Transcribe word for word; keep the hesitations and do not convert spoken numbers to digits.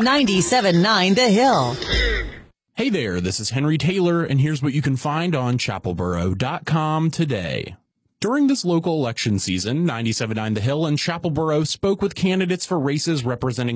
ninety-seven point nine The Hill. Hey there, this is Henry Taylor, and here's what you can find on chapel borough dot com today. During this local election season, ninety-seven point nine The Hill and Chapel Borough spoke with candidates for races representing